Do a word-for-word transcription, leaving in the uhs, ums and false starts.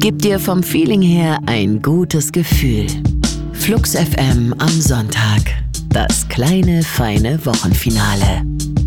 gibt dir vom Feeling her ein gutes Gefühl. Flux F M am Sonntag. Das kleine, feine Wochenfinale.